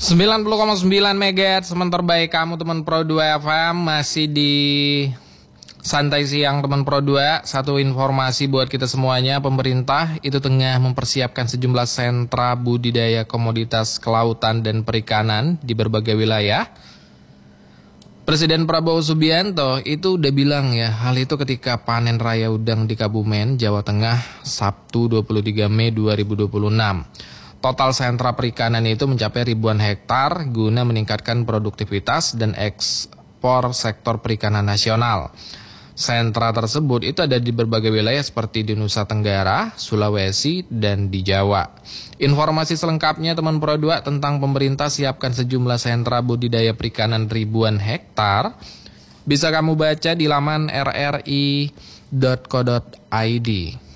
90,9 MHz, teman terbaik kamu teman Pro 2 FM. Masih di Santai Siang teman Pro 2. Satu informasi buat kita semuanya, pemerintah itu tengah mempersiapkan sejumlah sentra budidaya komoditas kelautan dan perikanan di berbagai wilayah. Presiden Prabowo Subianto itu udah bilang ya, hal itu ketika panen raya udang di Kebumen, Jawa Tengah, Sabtu 23 Mei 2026. Total sentra perikanan itu mencapai ribuan hektar guna meningkatkan produktivitas dan ekspor sektor perikanan nasional. Sentra tersebut itu ada di berbagai wilayah seperti di Nusa Tenggara, Sulawesi, dan di Jawa. Informasi selengkapnya teman Pro 2 tentang pemerintah siapkan sejumlah sentra budidaya perikanan ribuan hektar bisa kamu baca di laman rri.co.id.